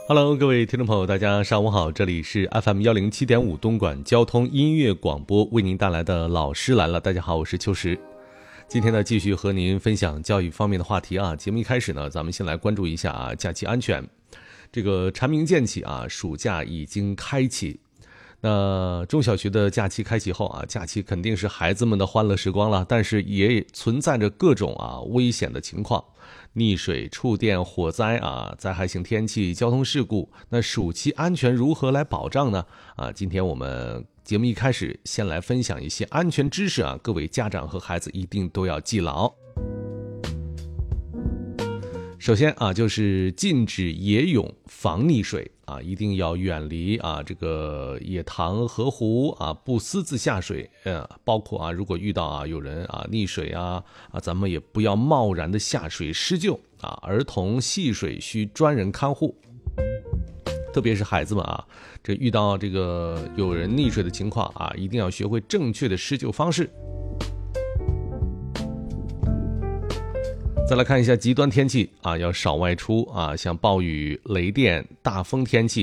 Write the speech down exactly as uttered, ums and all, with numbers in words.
Hello， 各位听众朋友，大家上午好，这里是 F M 一零七点五 东莞交通音乐广播，为您带来的老师来了。大家好，我是秋实。今天呢，继续和您分享教育方面的话题啊。节目一开始呢，咱们先来关注一下啊假期安全。这个蝉鸣渐起啊，暑假已经开启。那中小学的假期开启后啊，假期肯定是孩子们的欢乐时光了，但是也存在着各种啊危险的情况。溺水、触电、火灾啊，灾害性天气、交通事故，那暑期安全如何来保障呢？啊，今天我们节目一开始先来分享一些安全知识啊，各位家长和孩子一定都要记牢。首先啊，就是禁止野泳、防溺水啊，一定要远离啊这个野塘、河湖啊，不私自下水。呃，包括啊，如果遇到啊有人啊溺水啊啊，咱们也不要贸然的下水施救啊。儿童戏水需专人看护，特别是孩子们啊，这遇到这个有人溺水的情况啊，一定要学会正确的施救方式。再来看一下极端天气啊，要少外出啊，像暴雨、雷电、大风天气